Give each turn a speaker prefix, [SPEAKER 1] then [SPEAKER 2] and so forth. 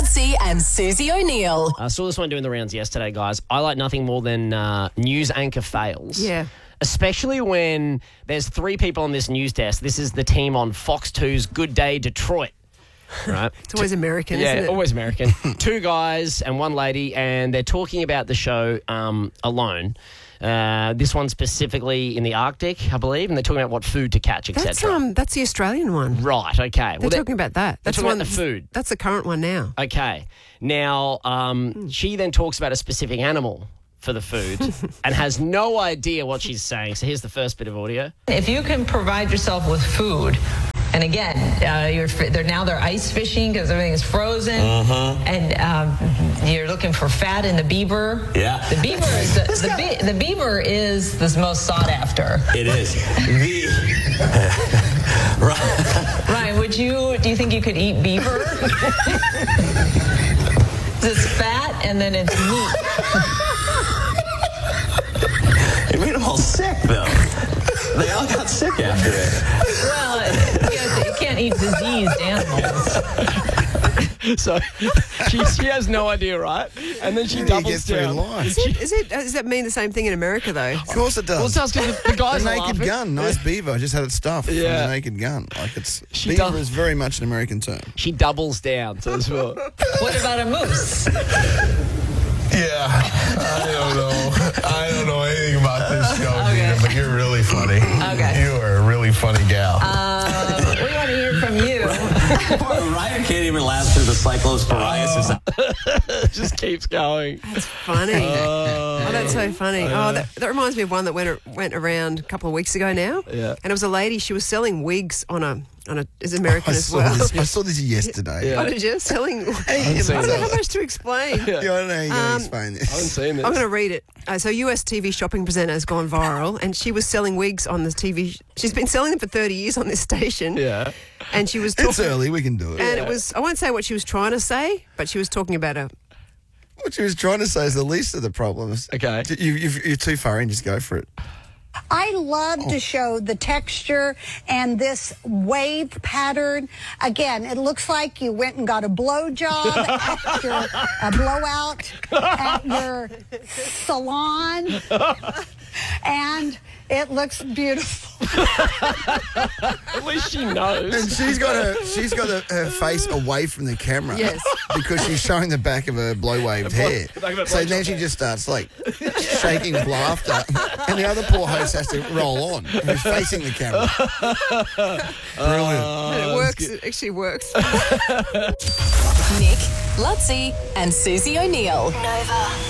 [SPEAKER 1] Lutzi and Susie O'Neill.
[SPEAKER 2] I saw this one doing the rounds yesterday, guys. I like nothing more than news anchor fails.
[SPEAKER 3] Yeah.
[SPEAKER 2] Especially when there's three people on this news desk. This is the team on Fox 2's Good Day Detroit. Right?
[SPEAKER 3] It's always American, isn't it?
[SPEAKER 2] Yeah, always American. Two guys and one lady, and they're talking about the show Alone. This one specifically in the Arctic, I believe, and they're talking about what food to catch, etc.
[SPEAKER 3] That's the Australian one.
[SPEAKER 2] Right, okay.
[SPEAKER 3] They're talking about that. That's
[SPEAKER 2] talking
[SPEAKER 3] the one,
[SPEAKER 2] about the food.
[SPEAKER 3] That's the current one now.
[SPEAKER 2] Okay. Now, she then talks about a specific animal for the food and has no idea what she's saying. So here's the first bit of audio.
[SPEAKER 4] If you can provide yourself with food, and again, they're ice fishing because everything is frozen, and you're looking for fat in the beaver.
[SPEAKER 5] Yeah,
[SPEAKER 4] the beaver is the beaver is the most sought after.
[SPEAKER 5] It is.
[SPEAKER 4] Ryan, do you think you could eat beaver? It's fat and then it's meat.
[SPEAKER 5] It made them all sick, though. They all got sick after it.
[SPEAKER 4] Well, you can't eat diseased animals.
[SPEAKER 2] So she has no idea, right? And then she doubles down.
[SPEAKER 3] Does that mean the same thing in America, though?
[SPEAKER 6] Of course it does.
[SPEAKER 2] Well, it does because the guys
[SPEAKER 6] the
[SPEAKER 2] are
[SPEAKER 6] naked
[SPEAKER 2] laughing.
[SPEAKER 6] gun, nice beaver. I just had it stuffed. From the naked gun. Beaver is very much an American term.
[SPEAKER 2] She doubles down to this one.
[SPEAKER 4] What about a moose?
[SPEAKER 7] Yeah, I don't know anything about this show, Gina, but you're really funny.
[SPEAKER 4] Okay.
[SPEAKER 7] You are a really funny gal.
[SPEAKER 4] We want to hear from you.
[SPEAKER 5] Ryan can't even last through the cyclosporiasis.
[SPEAKER 2] It just keeps going.
[SPEAKER 3] That's funny. Oh, that's so funny. That reminds me of one that went around a couple of weeks ago now.
[SPEAKER 2] Yeah.
[SPEAKER 3] And it was a lady, she was selling wigs on a is American as well.
[SPEAKER 6] I saw this yesterday.
[SPEAKER 3] Oh, did you? Selling.
[SPEAKER 6] I
[SPEAKER 3] don't know how much to explain.
[SPEAKER 6] I don't know how you're going to explain this.
[SPEAKER 2] I haven't seen this.
[SPEAKER 3] I'm going to read it. So, US TV shopping presenter has gone viral, and she was selling wigs on this TV. She's been selling them for 30 years on this station.
[SPEAKER 2] Yeah.
[SPEAKER 3] And she was talking.
[SPEAKER 6] It's early, we can do it.
[SPEAKER 3] And it was, I won't say what she was trying to say, but she was talking about
[SPEAKER 6] What she was trying to say is the least of the problems.
[SPEAKER 2] Okay.
[SPEAKER 6] You're too far in, just go for it.
[SPEAKER 8] I love to show the texture and this wave pattern. Again, it looks like you went and got a blowjob after a blowout at your salon. And it looks beautiful.
[SPEAKER 2] At least she knows.
[SPEAKER 6] And she's got her face away from the camera.
[SPEAKER 3] Yes.
[SPEAKER 6] Because she's showing the back of her blow-waved hair. So then she just starts like shaking with laughter, and the other poor host has to roll on. Who's facing the camera. Brilliant.
[SPEAKER 3] it works. It actually works.
[SPEAKER 1] Nick, Lutzi and Susie O'Neill. Nova.